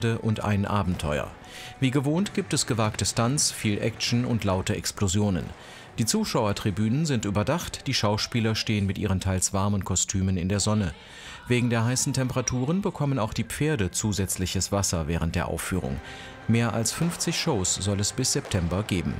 und ein Abenteuer. Wie gewohnt gibt es gewagte Stunts, viel Action und laute Explosionen. Die Zuschauertribünen sind überdacht, die Schauspieler stehen mit ihren teils warmen Kostümen in der Sonne. Wegen der heißen Temperaturen bekommen auch die Pferde zusätzliches Wasser während der Aufführung. Mehr als 50 Shows soll es bis September geben.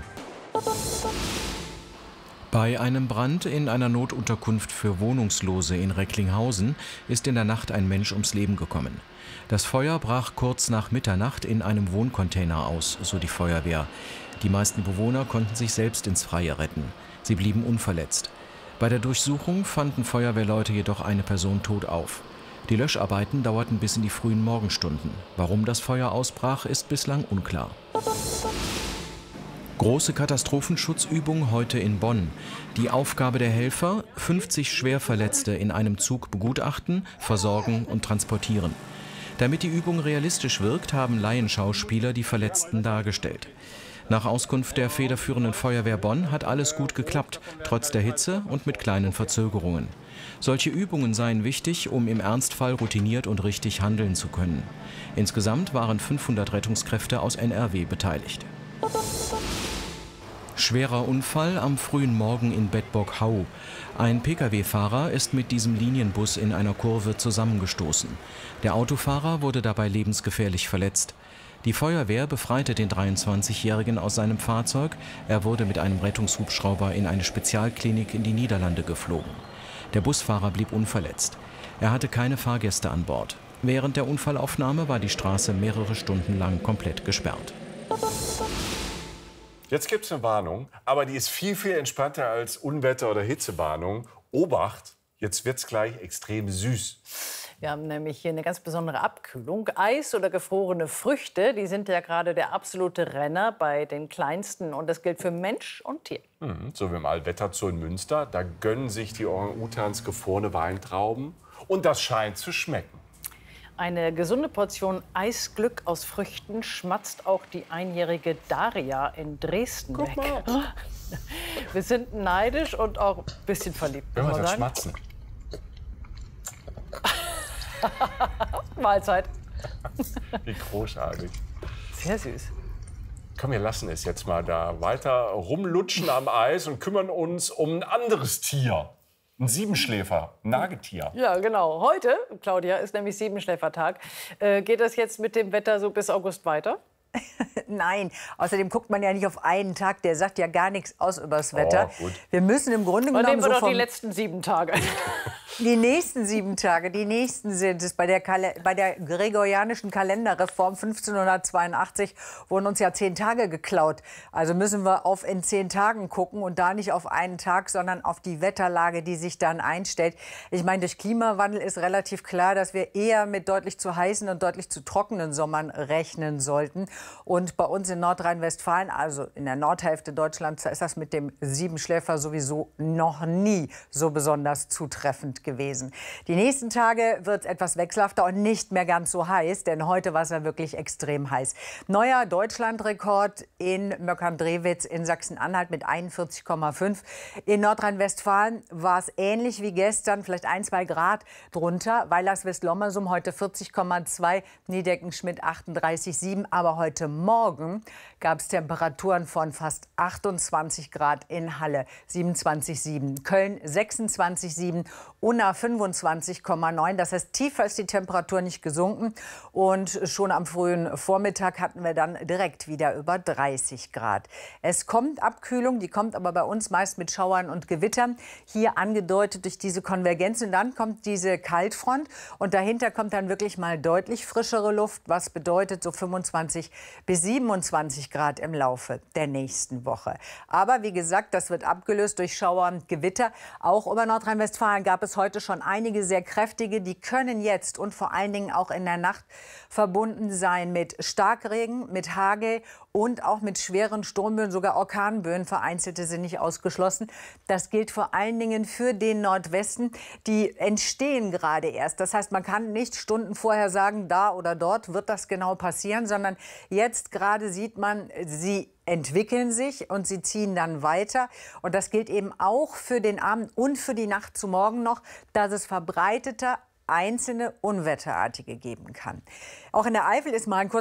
Bei einem Brand in einer Notunterkunft für Wohnungslose in Recklinghausen ist in der Nacht ein Mensch ums Leben gekommen. Das Feuer brach kurz nach Mitternacht in einem Wohncontainer aus, so die Feuerwehr. Die meisten Bewohner konnten sich selbst ins Freie retten. Sie blieben unverletzt. Bei der Durchsuchung fanden Feuerwehrleute jedoch eine Person tot auf. Die Löscharbeiten dauerten bis in die frühen Morgenstunden. Warum das Feuer ausbrach, ist bislang unklar. Große Katastrophenschutzübung heute in Bonn. Die Aufgabe der Helfer: 50 Schwerverletzte in einem Zug begutachten, versorgen und transportieren. Damit die Übung realistisch wirkt, haben Laienschauspieler die Verletzten dargestellt. Nach Auskunft der federführenden Feuerwehr Bonn hat alles gut geklappt, trotz der Hitze und mit kleinen Verzögerungen. Solche Übungen seien wichtig, um im Ernstfall routiniert und richtig handeln zu können. Insgesamt waren 500 Rettungskräfte aus NRW beteiligt. Schwerer Unfall am frühen Morgen in Bedburg-Hau. Ein Pkw-Fahrer ist mit diesem Linienbus in einer Kurve zusammengestoßen. Der Autofahrer wurde dabei lebensgefährlich verletzt. Die Feuerwehr befreite den 23-Jährigen aus seinem Fahrzeug. Er wurde mit einem Rettungshubschrauber in eine Spezialklinik in die Niederlande geflogen. Der Busfahrer blieb unverletzt. Er hatte keine Fahrgäste an Bord. Während der Unfallaufnahme war die Straße mehrere Stunden lang komplett gesperrt. Jetzt gibt es eine Warnung, aber die ist viel, viel entspannter als Unwetter- oder Hitzewarnung. Obacht, jetzt wird es gleich extrem süß. Wir haben nämlich hier eine ganz besondere Abkühlung. Eis oder gefrorene Früchte, die sind ja gerade der absolute Renner bei den Kleinsten. Und das gilt für Mensch und Tier. So wie im Allwetterzoo in Münster. Da gönnen sich die Orang-Utans gefrorene Weintrauben. Und das scheint zu schmecken. Eine gesunde Portion Eisglück aus Früchten schmatzt auch die einjährige Daria in Dresden Guck weg. mal. Wir sind neidisch und auch ein bisschen verliebt. Wenn wir muss man das sagen. schmatzen. Mahlzeit. Wie großartig. Sehr süß. Komm, wir lassen es jetzt mal da weiter rumlutschen am Eis und kümmern uns um ein anderes Tier. Ein Siebenschläfer, ein Nagetier. Ja, genau. Heute, Claudia, ist nämlich Siebenschläfertag. Geht das jetzt mit dem Wetter so bis August weiter? Nein, außerdem guckt man ja nicht auf einen Tag, der sagt ja gar nichts aus über das Wetter. Oh, gut. Wir müssen im Grunde Und genommen nehmen wir so doch die vom letzten 7 Tage. Die nächsten 7 Tage, die nächsten sind es. Bei der gregorianischen Kalenderreform 1582 wurden uns ja 10 Tage geklaut. Also müssen wir auf in 10 Tagen gucken und da nicht auf einen Tag, sondern auf die Wetterlage, die sich dann einstellt. Ich meine, durch Klimawandel ist relativ klar, dass wir eher mit deutlich zu heißen und deutlich zu trockenen Sommern rechnen sollten. Und bei uns in Nordrhein-Westfalen, also in der Nordhälfte Deutschlands, ist das mit dem Siebenschläfer sowieso noch nie so besonders zutreffend gewesen. Die nächsten Tage wird es etwas wechselhafter und nicht mehr ganz so heiß, denn heute war es ja wirklich extrem heiß. Neuer Deutschlandrekord in Möckern-Drewitz in Sachsen-Anhalt mit 41,5. In Nordrhein-Westfalen war es ähnlich wie gestern, vielleicht 1, 2 Grad drunter. Weilerswist-Lommersum heute 40,2, Niedecken-Schmidt 38,7. Aber heute Morgen gab es Temperaturen von fast 28 Grad in Halle, 27,7. Köln 26,7. Unna 25,9. Das heißt, tiefer ist die Temperatur nicht gesunken. Und schon am frühen Vormittag hatten wir dann direkt wieder über 30 Grad. Es kommt Abkühlung, die kommt aber bei uns meist mit Schauern und Gewittern. Hier angedeutet durch diese Konvergenz. Und dann kommt diese Kaltfront. Und dahinter kommt dann wirklich mal deutlich frischere Luft. Was bedeutet so 25 bis 27 Grad im Laufe der nächsten Woche. Aber wie gesagt, das wird abgelöst durch Schauer und Gewitter. Auch über Nordrhein-Westfalen gab es heute schon einige sehr kräftige. Die können jetzt und vor allen Dingen auch in der Nacht verbunden sein mit Starkregen, mit Hagel und auch mit schweren Sturmböen, sogar Orkanböen. Vereinzelte sind nicht ausgeschlossen. Das gilt vor allen Dingen für den Nordwesten. Die entstehen gerade erst. Das heißt, man kann nicht Stunden vorher sagen, da oder dort wird das genau passieren, sondern jetzt gerade sieht man, sie entwickeln sich und sie ziehen dann weiter. Und das gilt eben auch für den Abend und für die Nacht zu morgen noch, dass es verbreiteter einzelne Unwetterartige geben kann. Auch in der Eifel ist mal ein